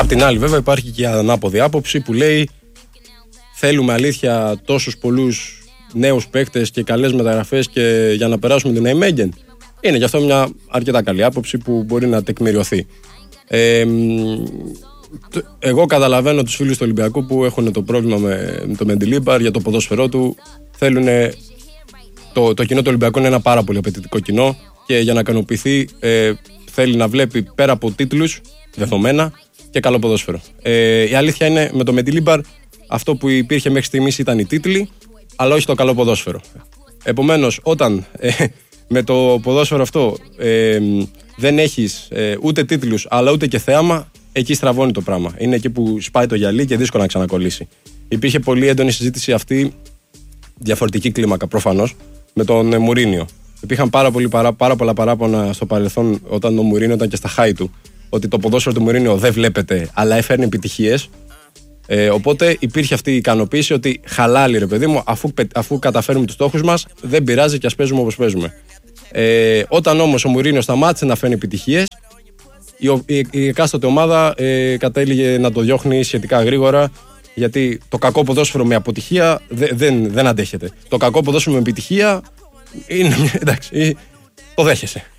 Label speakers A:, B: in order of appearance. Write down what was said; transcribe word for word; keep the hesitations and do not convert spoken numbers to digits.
A: Απ' την άλλη, βέβαια, υπάρχει και η ανάποδη άποψη που λέει θέλουμε αλήθεια τόσους πολλούς νέους παίκτες και καλές μεταγραφές και για να περάσουμε την Ναϊμέγγεν. Είναι γι' αυτό μια αρκετά καλή άποψη που μπορεί να τεκμηριωθεί. Ε, εγώ καταλαβαίνω τους φίλους του Ολυμπιακού που έχουν το πρόβλημα με, με το Μεντιλίμπαρ για το ποδόσφαιρό του. Θέλουν, το, το κοινό του Ολυμπιακού είναι ένα πάρα πολύ απαιτητικό κοινό και για να ικανοποιηθεί ε, θέλει να βλέπει πέρα από τίτλους, δεδομένα και καλό ποδόσφαιρο. Ε, η αλήθεια είναι με το Μεντιλίμπαρ αυτό που υπήρχε μέχρι στιγμής ήταν οι τίτλοι, αλλά όχι το καλό ποδόσφαιρο. Επομένως, όταν ε, με το ποδόσφαιρο αυτό ε, δεν έχεις ε, ούτε τίτλους αλλά ούτε και θέαμα, εκεί στραβώνει το πράγμα. Είναι εκεί που σπάει το γυαλί και δύσκολο να ξανακολλήσει. Υπήρχε πολύ έντονη συζήτηση αυτή, διαφορετική κλίμακα προφανώς, με τον ε, Μουρίνιο. Υπήρχαν πάρα, πολύ, πάρα, πάρα πολλά παράπονα στο παρελθόν όταν ο Μουρίνιο ήταν και στα χάη του, ότι το ποδόσφαιρο του Μουρίνιο δεν βλέπετε, αλλά έφερνε επιτυχίες. Ε, οπότε υπήρχε αυτή η ικανοποίηση ότι χαλάλι ρε παιδί μου, αφού, αφού καταφέρουμε τους στόχους μας, δεν πειράζει και ας παίζουμε όπως παίζουμε. Ε, όταν όμως ο Μουρίνιο σταμάτησε να φέρνει επιτυχίες, η, η, η εκάστοτε ομάδα ε, κατέληγε να το διώχνει σχετικά γρήγορα, γιατί το κακό ποδόσφαιρο με αποτυχία δε, δεν, δεν αντέχεται. Το κακό ποδόσφαιρο με επιτυχία είναι, εντάξει, το δέχεσαι.